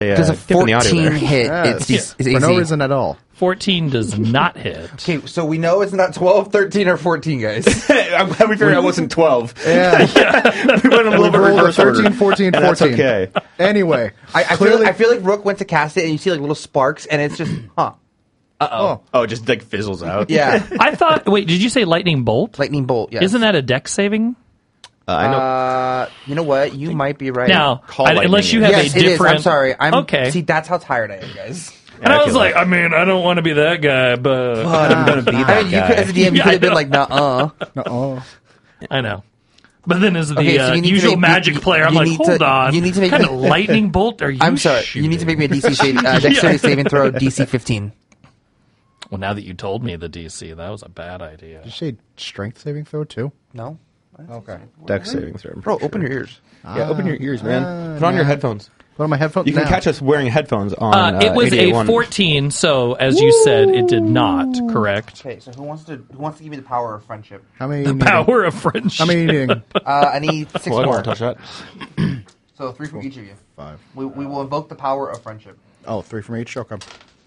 Does a 14 hit? Yes. It's For easy. no reason at all. 14 does not hit. Okay, so we know it's not 12, 13, or 14, guys. I'm glad we figured I wasn't 12. Yeah. We went a little We bit rolled a reverse order. 13, 14, And 14. that's okay. Anyway, I feel like Rook went to cast it, and you see like little sparks, and it's just, Oh, it just like fizzles out. Yeah. I thought. Wait, did you say lightning bolt? Lightning bolt, yes. Isn't that a dex saving? I know. You know what? You might be right. Now, Call unless lightning you have yes, a it is. different. I'm sorry. Okay. See, that's how tired I am, guys. And I was feel like, I mean, I don't want to be that guy, but I'm gonna be that I mean, you could, as a DM, you Yeah, could have I been know. like, nuh-uh. oh, I know. But then as the Okay, so you need to usual make- magic player, I'm you like, need hold to- on. you need to make kind me- of lightning bolt are you I'm sorry. shooting? You need to make me a DC dexterity saving throw, DC 15. Well, now that you told me the DC, that was a bad idea. did you say strength saving throw too? No? Okay. Dex saving throw. Bro, open your ears. Yeah, open your ears, man. Put on your headphones. Put on my headphones. You can now. catch us wearing headphones on. It was a 881. 14, so as you said, it did not. Correct. Okay, so who wants to give me the power of friendship? How many? The power of friendship. How many eating? I need 6 Well, I don't more. want to touch that. So 3 from each of you. 5. We will invoke the power of friendship. Oh, 3 from each. Okay.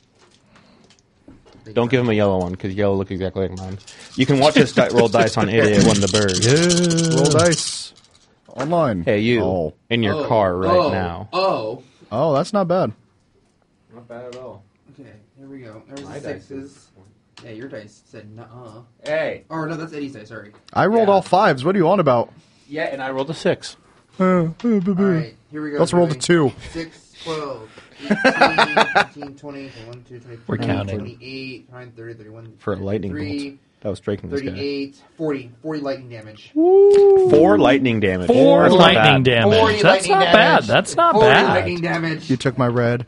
Don't give him a yellow one because yellow look exactly like mine. You can watch us roll dice on 881 The Bird. Roll dice. Online. Hey, you Oh. in your car right now. Oh, that's not bad. Not bad at all. Okay, here we go. There's My the dice sixes. Yeah, your dice said nuh-uh. Hey. Or no, that's Eddie's dice, sorry. I rolled all 5s. What are you on about? Yeah, and I rolled a 6. Alright, here we go. Let's roll the 2. 6, 12, 18, 19, 20, 21, 22, 23, We're counting. 28, 29, 30, 31, For a lightning 33, bolt. That was striking this guy. 38, 40. 40 lightning damage. 4 lightning damage. 4 That's not lightning bad. damage. 40 That's lightning not damage. bad. That's not 40 bad. lightning damage. You took my red.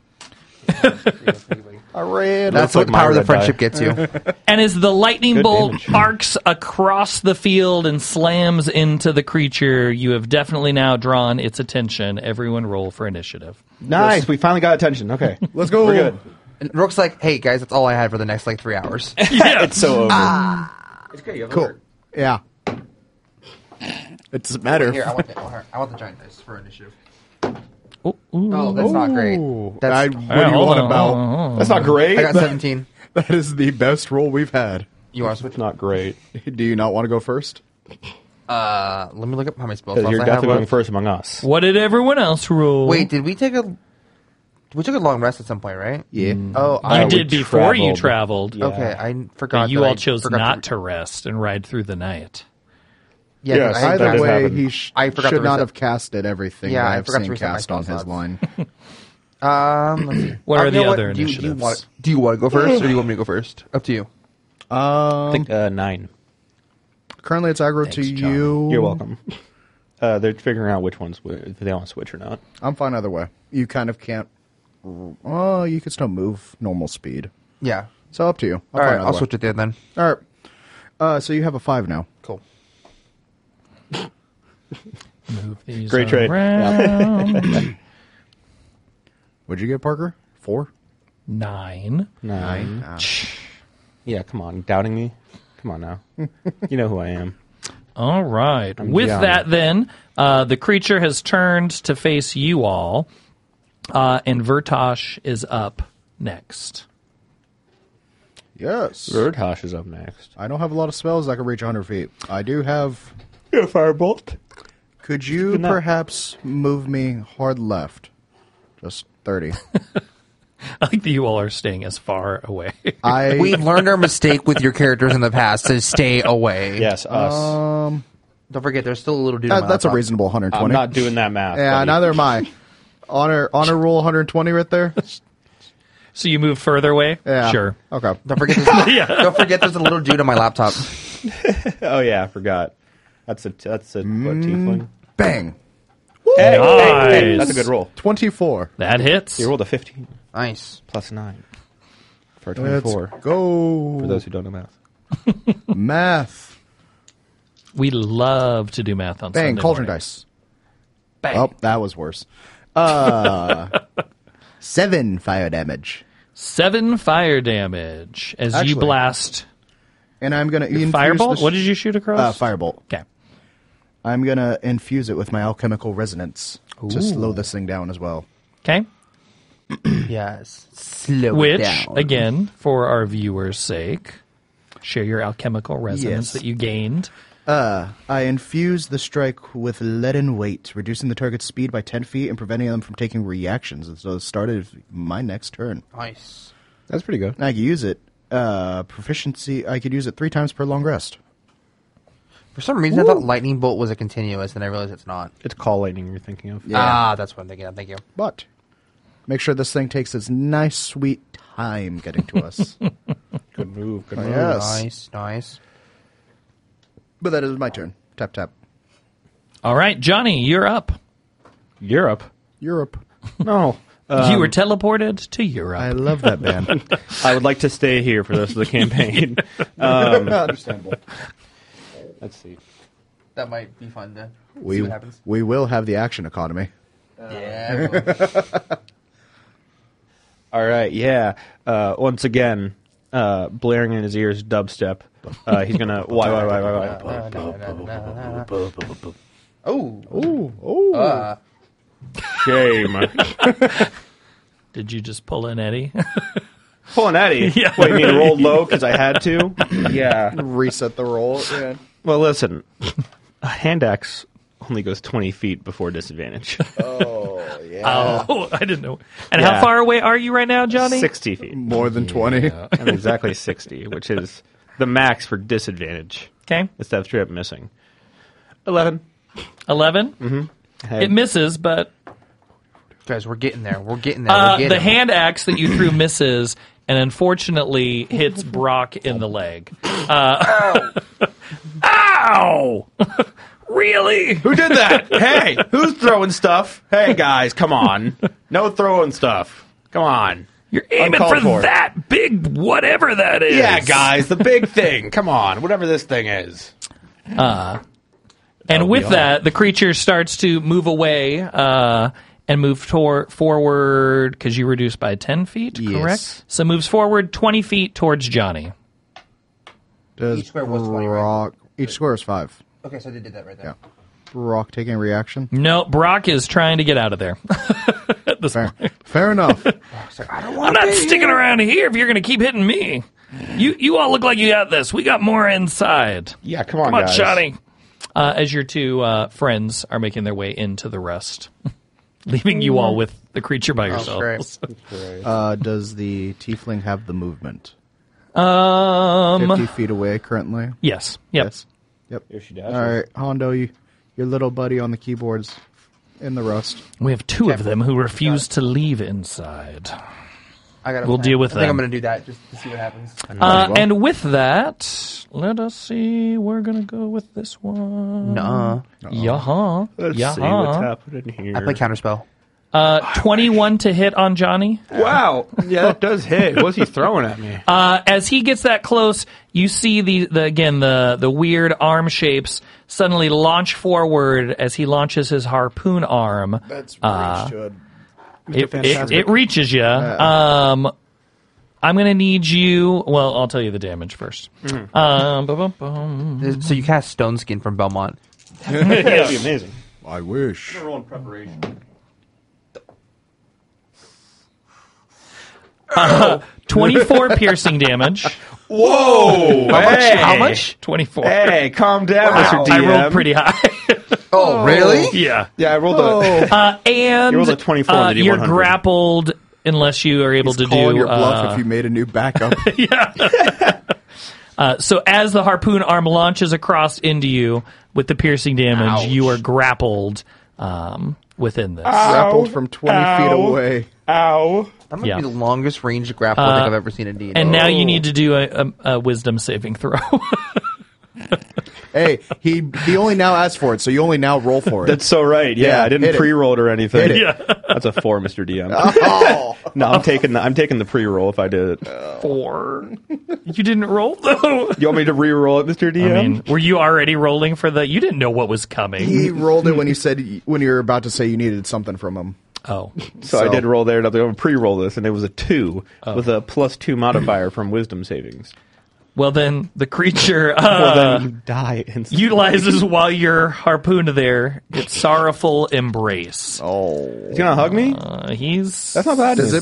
I read. That's like what my power of the red friendship die. gets you. And as the lightning Good bolt damage. arcs across the field and slams into the creature, you have definitely now drawn its attention. Everyone roll for initiative. Nice. We finally got attention. Okay. Let's go. We're good. And Rook's like, hey, guys, that's all I had for the next, 3 hours. It's so over. It's okay. You have Cool. Yeah. It doesn't matter. Here, I want the giant dice for initiative. Oh, ooh. Oh, that's not great. Ooh. That's, what do you want about? That's not great. I got 17. That is the best roll we've had. You want to switch? It's not great. Do you not want to go first? Let me look up how many spell Because slots you're I have definitely going left. first among us. What did everyone else roll? Wait, did we take a... We took a long rest at some point, right? Yeah. Oh, you I did we before you traveled. traveled. Yeah. Okay, I forgot. But you that all I chose forgot not to rest and ride through the night. Yeah, Yes, I that Either does way, happen. he I forgot should to not reset. have casted everything Yeah, that I I've forgot to seen reset my cast on spell his slots. line. Let's see. What are You the know other Do you initiatives? want to go first, or do you want me to go first? Up to you. I think 9. Currently, it's aggro Thanks, to John. you. You're welcome. They're figuring out which ones, if they want to switch or not. I'm fine either way. You kind of can't. Oh, you can still move normal speed. Yeah. So up to you. All right, I'll switch it there then. All right. So you have a 5 now. Cool. Move these Great trade. around. What'd you get, Parker? 4? 9. 9. Ah. Yeah, come on. Doubting me? Come on now. You know who I am. All right. I'm With young. that, then, the creature has turned to face you all, and Vertosh is up next. Yes. Vertosh is up next. I don't have a lot of spells that can reach 100 feet. I do have... Yeah, firebolt. Could you Good enough. perhaps move me hard left? Just 30. I like that you all are staying as far away. We've learned our mistake with your characters in the past to stay away. Yes, us. Don't forget, there's still a little dude. on my That's a laptop. reasonable 120. I'm not doing that math. Yeah, buddy. neither am I. Honor roll 120 right there? So you move further away? Yeah. Sure. Okay. Don't forget, don't forget, there's a little dude on my laptop. Oh, yeah, I forgot. That's a what, tiefling? Bang. Hey, Nice. hey, that's a good roll. 24. That hits. You rolled a 15 Nice. plus 9 for a Let's 24. go. For those who don't know math. Math. We love to do math on Bang. Sunday Cauldron morning. dice. Bang. Oh, that was worse. 7 fire damage. 7 fire damage as you Actually, blast. And I'm going to infuse Firebolt? the What did you shoot across? Firebolt. Okay. I'm going to infuse it with my alchemical resonance to slow this thing down as well. Okay. Yes. Slow it Which, down. again, for our viewers' sake, share your alchemical resonance Yes. that you gained. I infuse the strike with leaden weight, reducing the target's speed by 10 feet and preventing them from taking reactions. And so it started my next turn. Nice. That's pretty good. I could use it. Proficiency, I could use it 3 times per long rest. For some reason, I thought lightning bolt was a continuous, and I realized it's not. It's call lightning you're thinking of. Yeah. Ah, that's what I'm thinking of. Thank you. But make sure this thing takes its nice, sweet time getting to us. Good move. Good Oh, move. yes. Nice. But that is my turn. Tap, tap. All right, Johnny, you're up. Europe. Europe. No. You were teleported to Europe. I love that band. I would like to stay here for the rest of the campaign. Understandable. Let's see. That might be fun to We, see what happens. we will have the action economy. Yeah. All right, yeah. Once again, blaring in his ears dubstep. He's gonna why. Oh. Shame. Did you just pull in Eddie? Pulling Eddie. Yeah. What, you mean rolled low because I had to? Yeah. Reset the roll. Yeah. Well, listen. A hand axe only goes 20 feet before disadvantage. Oh, yeah. Oh, I didn't know. And Yeah. how far away are you right now, Johnny? 60 feet. More than 20. I'm exactly 60, which is the max for disadvantage. Okay. Instead of straight up missing. 11. 11? Mm-hmm. It misses, but Guys, we're getting there. We're getting there. We're getting the hand axe that you threw misses and unfortunately hits Brock in the leg. Ow! Really? Who did that? Hey, who's throwing stuff? Hey, guys, come on. No throwing stuff. Come on. You're aiming Uncalled for for. that big whatever that is. Yeah, guys, the big thing. Come on, whatever this thing is. And with that, the creature starts to move away and move forward because you reduced by 10 feet, Yes. correct? So moves forward 20 feet towards Johnny. Does Each square was 20, right? Brock, each square is 5. Okay, so I did that right there. Yeah. Brock taking a reaction? No, Brock is trying to get out of there. At this Fair, point. fair enough. I'm not sticking around here if you're going to keep hitting me. You all look like you got this. We got more inside. Yeah, come on, Come on, guys. Johnny. As your two friends are making their way into the rest, leaving you all with the creature by yourselves. Does the tiefling have the movement? 50 Um. feet away currently? Yes. Yep. Yes. Yep. Here she All does. right, Hondo, your little buddy on the keyboard's in the rust. We have two of them who refuse to leave inside. I got. We'll deal with I think them. I'm going to do that just to see what happens. And with that, let us see. We're going to go with this one. Nuh-uh. Yaha. Let's Yaha. see what's happening here. I play Counterspell. 21 to hit on Johnny. Wow. Yeah, that does hit. What's he throwing at me? As he gets that close, you see the weird arm shapes suddenly launch forward as he launches his harpoon arm. That's really should. It reaches you. I'm going to need you. Well, I'll tell you the damage first. So you cast Stone Skin from Belmont. That'd be amazing. I wish. Roll in preparation. 24 piercing damage. Whoa! How much? 24. Hey, calm down, Mr. DM. I rolled pretty high. Oh, really? Yeah. Yeah, I rolled a. And You rolled a 24 on the you're D100. grappled unless you are able to Calling do your bluff if you made a new backup. so as the harpoon arm launches across into you with the piercing damage, Ouch. you are grappled within this. Grappled from 20 feet away. Ow. That might Yeah. be the longest range grapple I think I've ever seen in D&D. And now you need to do a wisdom saving throw. Hey, he only now asks for it, so you only now roll for it. That's so right. Yeah, Yeah, I hit didn't it. pre-roll it or anything. Hit it. Yeah. That's a 4, Mr. DM. Oh. No, I'm taking the pre-roll if I did it. 4. You didn't roll though. You want me to re-roll it, Mr. DM? I mean, were you already rolling for the? You didn't know what was coming. He rolled it when you were about to say you needed something from him. Oh, so I did roll there. And I'm going to pre-roll this, and it was a 2 with a +2 modifier from Wisdom savings. well then the creature Well, then you die instantly. utilizes while you're harpooned there its sorrowful embrace. Oh. He's going to hug me? He's That's not bad. Does it